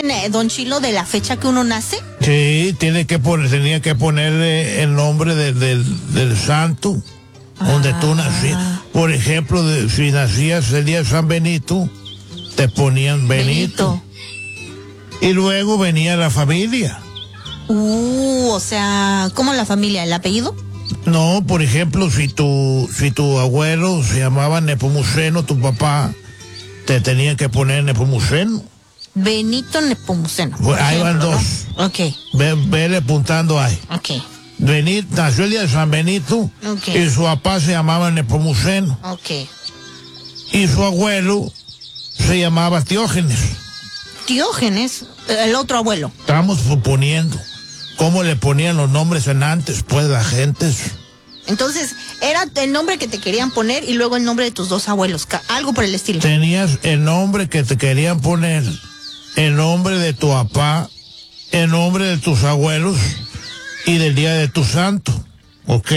don Chilo, de la fecha que uno nace? Sí, tenía que ponerle el nombre del santo donde tú nacías. Por ejemplo, si nacías el día de San Benito, te ponían Benito. Y luego venía la familia. O sea, ¿cómo la familia? ¿El apellido? No, por ejemplo, si tu abuelo se llamaba Nepomuceno, tu papá, te tenía que poner Nepomuceno. Benito Nepomuceno. Pues ahí van dos. ¿No? Ok. Vele apuntando ahí. Ok. Benito, nació el día de San Benito, Okay. Y su papá se llamaba Nepomuceno. Ok. Y su abuelo se llamaba Teógenes. Diógenes, el otro abuelo. Estamos suponiendo cómo le ponían los nombres en antes, pues, la gente. Entonces, era el nombre que te querían poner y luego el nombre de tus dos abuelos, algo por el estilo. Tenías el nombre que te querían poner, el nombre de tu papá, el nombre de tus abuelos y del día de tu santo, ¿ok?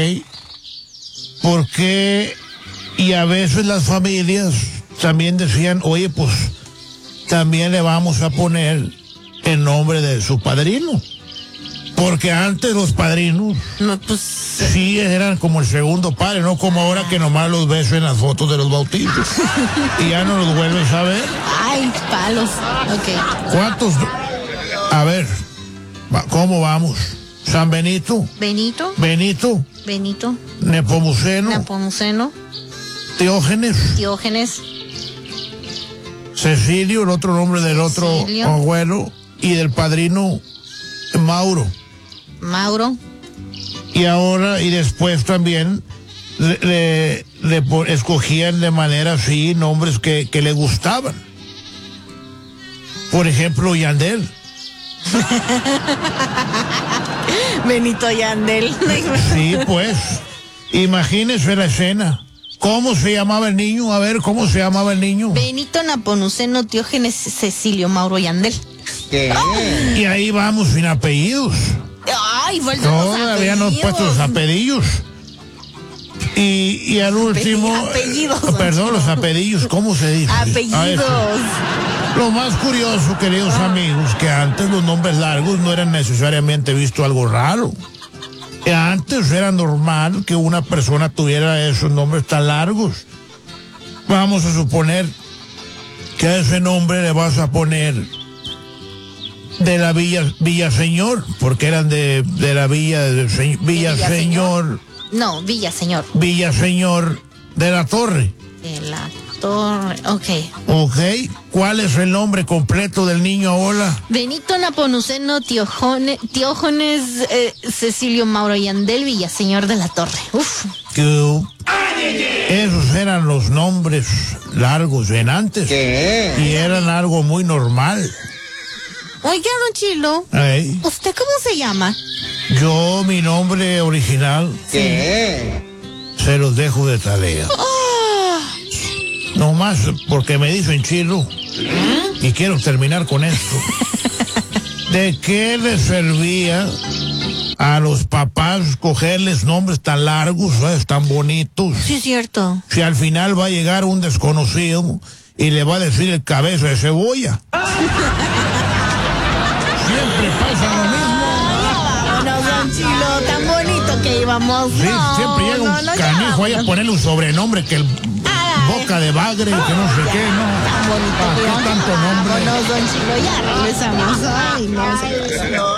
Porque, y a veces las familias también decían, oye, pues, también le vamos a poner el nombre de su padrino. Porque antes los padrinos No, pues, sí eran como el segundo padre, no como ahora que nomás los ves en las fotos de los bautizos. Y ya no los vuelves a ver. ay, palos. Ok. ¿Cuántos? A ver, ¿cómo vamos? San Benito, Benito, Nepomuceno, Nepomuceno, Teógenes, Diógenes, Cecilio, el otro nombre del otro Cecilio. abuelo, y del padrino Mauro. Mauro. Y ahora, y después también escogían de manera así nombres que le gustaban. Por ejemplo, Yandel. Benito Yandel. Sí, pues, imagínese la escena. ¿Cómo se llamaba el niño? A ver, ¿cómo se llamaba el niño? Benito Nepomuceno, Diógenes, Cecilio, Mauro Yandel. ¿Qué? Y ahí vamos sin apellidos. Ay, faltan los Todavía no he puesto los apellidos. Y al último... Apellidos. Perdón, los apellidos, ¿cómo se dice? Apellidos. Lo más curioso, queridos amigos, que antes los nombres largos no eran necesariamente visto algo raro. Antes era normal que una persona tuviera esos nombres tan largos. Vamos a suponer que a ese nombre le vas a poner de la Villaseñor, porque eran de la Villaseñor. No, Villaseñor. Villaseñor de la Torre. De la Torre, ok. Ok, ¿cuál es el nombre completo del niño ahora? Benito Nepomuceno, Teógenes, Cecilio, Mauro Yandel, Villaseñor de la Torre. Uf. Esos eran los nombres largos en antes. ¿Qué? Y eran algo muy normal. Oiga, don Chilo, Ey, ¿usted cómo se llama? yo, mi nombre original, ¿Qué? se los dejo de tarea. No más porque me dicen Chilo. Y quiero terminar con esto. ¿De qué les servía a los papás cogerles nombres tan largos, ¿sabes? Tan bonitos? Sí, es cierto. Si al final va a llegar un desconocido y le va a decir el cabeza de cebolla. Siempre pasa lo mismo. Vámonos, don Chilo, tan bonito que íbamos. Sí, siempre llega un canijo ahí a ponerle un sobrenombre que el boca de bagre, que no sé qué, ¿no? Tan bonito ¿Para que qué íbamos. tanto nombre? Vámonos, don Chilo, ya regresamos. Ay, no sé.